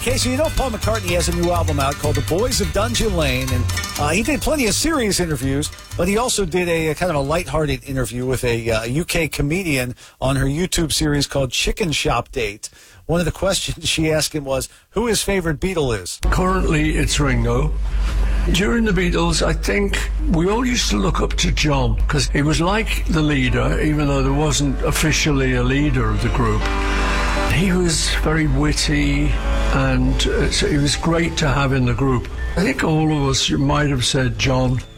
Casey, you know Paul McCartney has a new album out called The Boys of Dungeon Lane, and he did plenty of serious interviews, but he also did a kind of a lighthearted interview with a UK comedian on her YouTube series called Chicken Shop Date. One of the questions she asked him was, who his favorite Beatle is? Currently, it's Ringo. During the Beatles, I think we all used to look up to John, because he was like the leader, even though there wasn't officially a leader of the group. He was very witty, and so it was great to have in the group. I think all of us might have said John.